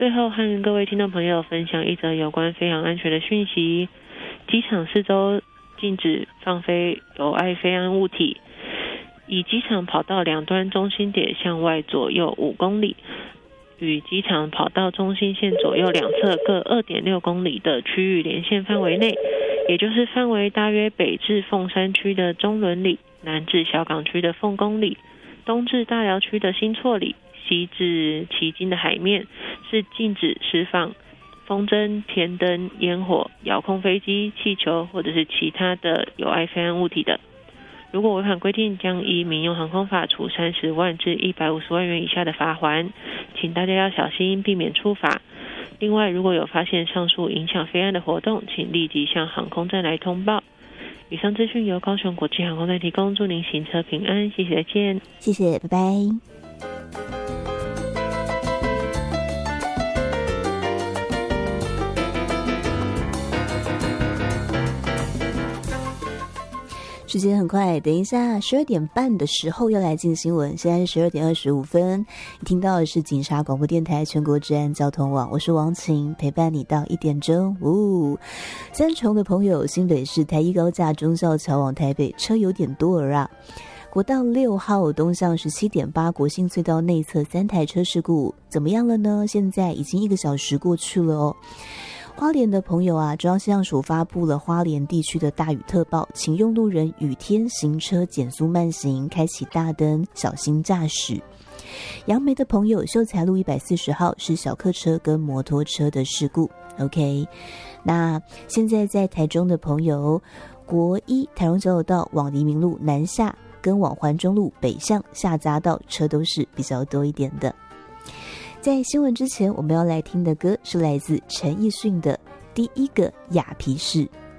最后和各位听众朋友分享一则有关飞航安全的讯息。机场四周禁止放飞有碍飞安物体，以机场跑道两端中心点向外左右5公里，与机场跑道中心线左右两侧各 2.6 公里的区域连线范围内，也就是范围大约北至凤山区的中仑里，南至小港区的凤公里，东至大寮区的新厝里，西至旗津的海面，是禁止释放风筝、天灯、烟火、遥控飞机、气球或者是其他的有碍飞安物体的。如果违反规定，将依民用航空法处30万至150万元以下的罚锾，请大家要小心，避免触法。另外，如果有发现上述影响飞安的活动，请立即向航空站来通报。以上资讯由高雄国际航空站提供，祝您行车平安，谢谢，再见。 谢谢，拜拜。时间很快，等一下12点半的时候要来进新闻，现在是12点25分。你听到的是警察广播电台全国治安交通网，我是王晴，陪伴你到1点钟。三重的朋友，新北市台一高架忠孝桥往台北车有点多啊。国道6号东向17.8国姓隧道内侧3台车事故，怎么样了呢？现在已经1个小时过去了哦。花莲的朋友啊，中央气象署发布了花莲地区的大雨特报，请用路人雨天行车减速慢行，开启大灯，小心驾驶。杨梅的朋友，秀才路140号是小客车跟摩托车的事故。OK， 那现在在台中的朋友，国一台中交流道往黎明路南下跟往环中路北向下匝道车都是比较多一点的。在新闻之前，我们要来听的歌是来自陈奕迅的《第一个雅皮士》。